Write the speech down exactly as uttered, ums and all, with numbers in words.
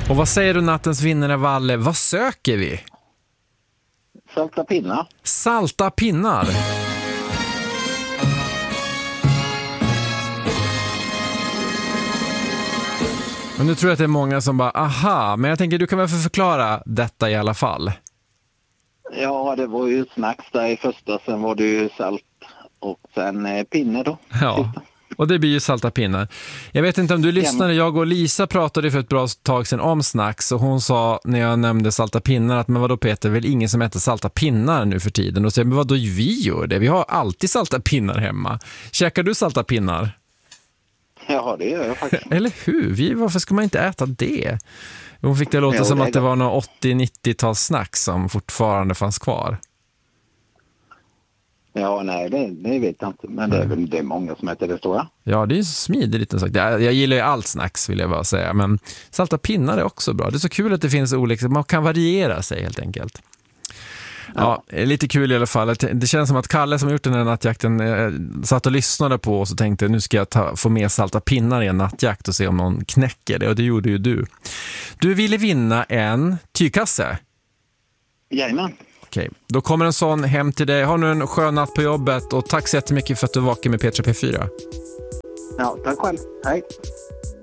Och vad säger du nattens vinnare, Valle? Vad söker vi? Salta pinnar. Salta pinnar. Men nu tror jag att det är många som bara, aha, men jag tänker du kan väl få förklara detta i alla fall. Ja, det var ju snacks där i första, sen var det ju salt och sen eh, pinne då. Ja, och det blir ju salta pinnar. Jag vet inte om du lyssnade, jag och Lisa pratade för ett bra tag sedan om snacks och hon sa när jag nämnde salta pinnar att men vadå Peter, väl ingen som äter salta pinnar nu för tiden? Och så men vadå, vi gör det, vi har alltid salta pinnar hemma. Käkar du salta pinnar? Ja, det gör jag faktiskt. Eller hur? Vi, varför ska man inte äta det? Hon fick det låta jo, som det att det var några åttio-nittio-tals snacks som fortfarande fanns kvar. Ja, nej, det, det vet jag inte. Men det är väl det är många som äter det, tror jag. Ja, det är ju smidigt liten sak. Jag, jag gillar ju allt snacks, vill jag bara säga. Men salta pinnar är också bra. Det är så kul att det finns olika, man kan variera sig helt enkelt. Ja, ja lite kul i alla fall. Det känns som att Kalle som har gjort den här nattjakten eh, satt och lyssnade på oss och tänkte nu ska jag ta, få med salta pinnar i en nattjakt och se om någon knäcker det. Och det gjorde ju du. Du ville vinna en tygkasse. Jajamän. Okej, då kommer en sån hem till dig. Ha nu en skön natt på jobbet och tack så jättemycket för att du vakade med P tre P fyra. Ja, tack själv. Hej.